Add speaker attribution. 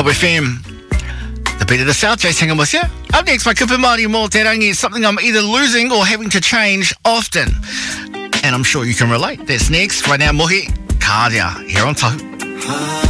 Speaker 1: Top FM. The beat of the South, Jace hanging with you. Up next, my Kupa Māori Mō Te Rangi, something I'm either losing or having to change often. And I'm sure you can relate. That's next. Right now, Mohi Kāria here on Tahu.